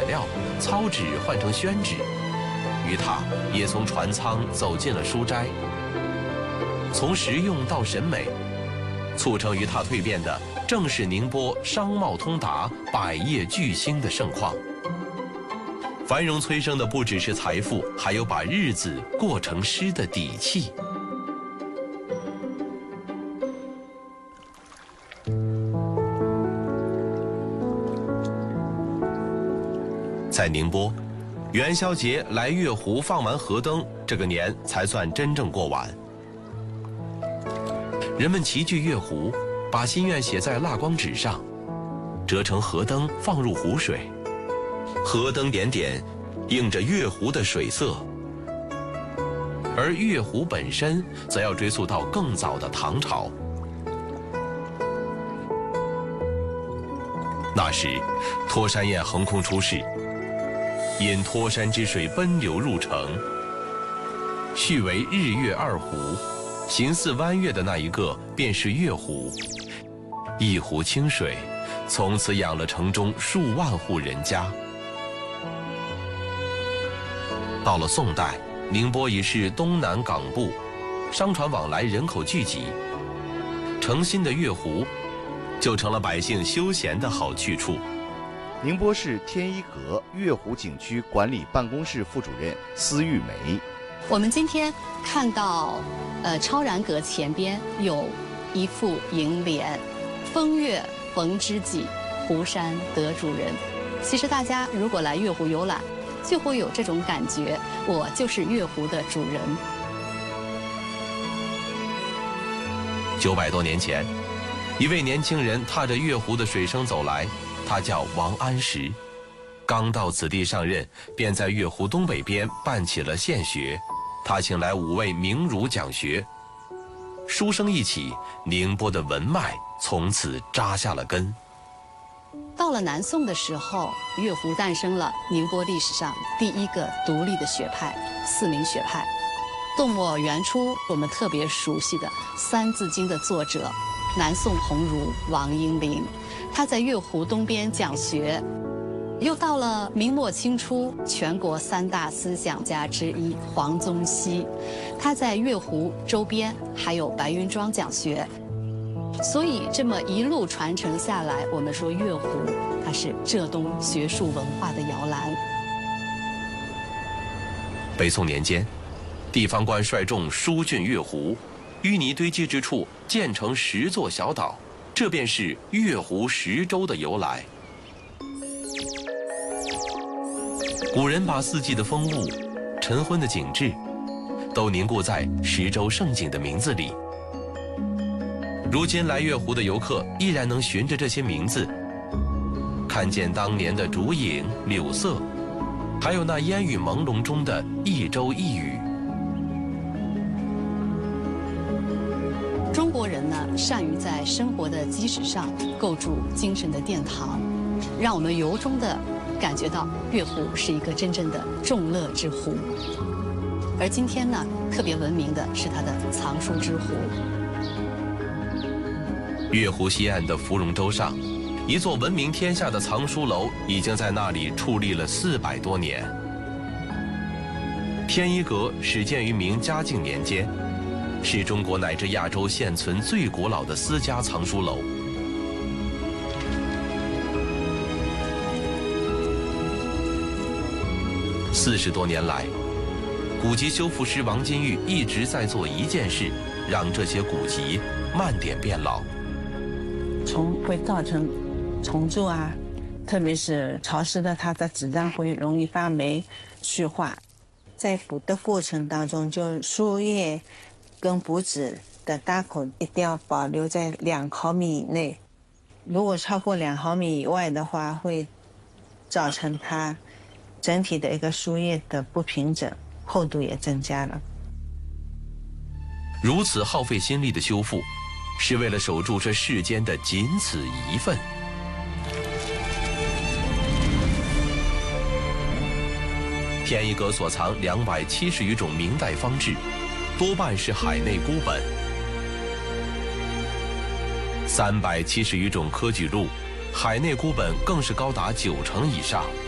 料，糙纸换成宣纸，于塔也从船舱走进了书斋。从实用到审美，促成于塔蜕变的正是宁波商贸通达、百业巨兴的盛况。繁荣催生的不只是财富，还有把日子过成诗的底气。在宁波，元宵节来月湖放完河灯，这个年才算真正过完。人们齐聚月湖，把心愿写在蜡光纸上，折成河灯放入湖水。河灯点点，映着月湖的水色。而月湖本身，则要追溯到更早的唐朝。那时，托山堰横空出世，因托山之水奔流入城，续为日月二湖。形似弯月的那一个，便是月湖。一湖清水，从此养了城中数万户人家。到了宋代，宁波已是东南港埠，商船往来，人口聚集，诚心的月湖就成了百姓休闲的好去处。 宁波市天一阁月湖景区管理办公室副主任司玉梅， 我们今天看到，超然阁前边有一副楹联：“风月逢知己，湖山得主人。”其实大家如果来月湖游览，就会有这种感觉，我就是月湖的主人。 900多年前，一位年轻人踏着月湖的水声走来，他叫王安石。刚到此地上任，便在月湖东北边办起了县学。他请来5位名儒讲学，书声一起，宁波的文脉从此扎下了根。 到了南宋的时候，月湖诞生了宁波历史上第一个独立的学派——四明学派。宋末元初，我们特别熟悉的《三字经》的作者，南宋鸿儒王英林，他在月湖东边讲学。又到了明末清初，全国3大思想家之一黄宗羲，他在月湖周边还有白云庄讲学。所以这么一路传承下来，我们说月湖它是浙东学术文化的摇篮。 北宋年间，地方官率众疏浚月湖，淤泥堆积之处建成10座小岛，这便是月湖10洲的由来。古人把四季的风物、晨昏的景致，都凝固在10洲胜景的名字里。如今来月湖的游客依然能循着这些名字，看见当年的竹影、柳色，还有那烟雨朦胧中的一洲一屿。 中国人呢，善于在生活的基石上构筑精神的殿堂，让我们由衷的感觉到月湖是一个真正的众乐之湖。而今天呢，特别闻名的是它的藏书之湖。 月湖西岸的芙蓉洲上，一座闻名天下的藏书楼已经在那里矗立了400多年。天一阁始建于明嘉靖年间，是中国乃至亚洲现存最古老的私家藏书楼。40多年来，古籍修复师王金玉一直在做一件事，让这些古籍慢点变老。 虫会造成虫蛀啊，特别是潮湿的，它的纸张会容易发霉、去化。在补的过程当中，就书页跟补纸的搭口一定要保留在2毫米以内。如果超过2毫米以外的话，会造成它整体的一个书页的不平整，厚度也增加了。 如此耗费心力的修复，是为了守住这世间的仅此一份。天一阁所藏270余种明代方志，多半是海内孤本；370余种科举录，海内孤本更是高达90%以上。